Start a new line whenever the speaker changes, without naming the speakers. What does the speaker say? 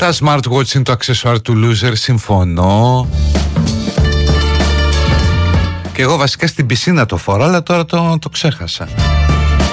Τα smartwatch είναι το αξεσουάρ του loser, συμφωνώ. Και εγώ βασικά στην πισίνα το φορώ, αλλά τώρα το ξέχασα.